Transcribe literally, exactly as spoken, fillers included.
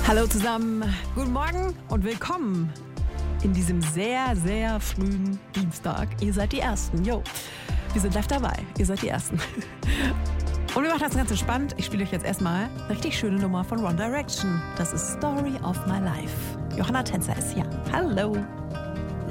Hallo zusammen, guten Morgen und willkommen in diesem sehr, sehr frühen Dienstag. Ihr seid die Ersten, jo. Wir sind live dabei, ihr seid die Ersten. Und wir machen das Ganze spannend. Ich spiele euch jetzt erstmal eine richtig schöne Nummer von One Direction. Das ist Story of My Life. Johanna Tänzer ist hier. Hallo.